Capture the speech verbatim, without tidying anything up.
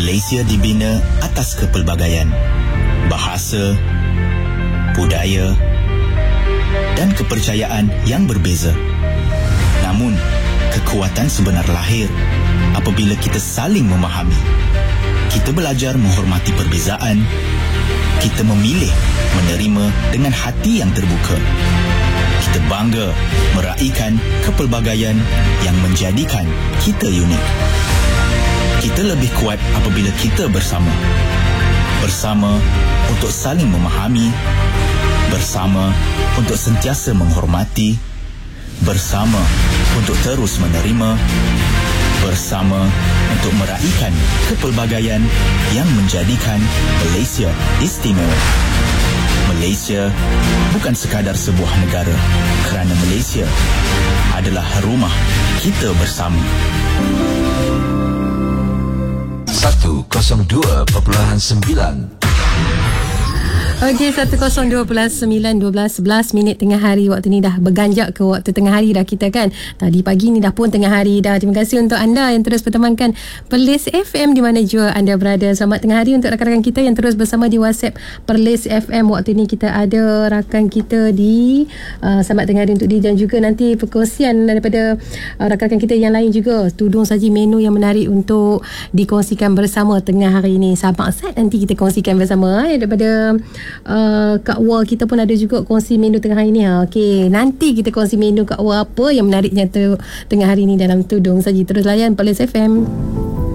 Malaysia dibina atas kepelbagaian, bahasa, budaya dan kepercayaan yang berbeza. Namun, kekuatan sebenar lahir apabila kita saling memahami. Kita belajar menghormati perbezaan. Kita memilih menerima dengan hati yang terbuka. Kita bangga meraihkan kepelbagaian yang menjadikan kita unik. Kita lebih kuat apabila kita bersama. Bersama untuk saling memahami. Bersama untuk sentiasa menghormati. Bersama untuk terus menerima. Bersama untuk meraihkan kepelbagaian yang menjadikan Malaysia istimewa. Malaysia bukan sekadar sebuah negara, kerana Malaysia adalah rumah kita bersama. seratus dua perpuluhan sembilan. Okey, seratus dua perpuluhan sembilan, dua belas sebelas minit tengah hari. Waktu ni dah berganjak ke waktu tengah hari dah kita kan. Tadi pagi ni dah pun tengah hari dah. Terima kasih untuk anda yang terus bertemankan Perlis F M di mana jua anda berada. Selamat tengah hari untuk rakan-rakan kita yang terus bersama di WhatsApp Perlis F M. Waktu ni kita ada rakan kita di uh, selamat tengah hari untuk dia, dan juga nanti perkongsian daripada uh, rakan-rakan kita yang lain juga. Tudung saji menu yang menarik untuk dikongsikan bersama tengah hari ini. Sabak set nanti kita kongsikan bersama eh, daripada Uh, Kak Wah kita pun ada juga kongsi menu tengah hari ni. Ha, okey, nanti kita kongsi menu Kak Wah apa yang menariknya tu tengah hari ni dalam Tudung Saji. Terus layan Perlis F M.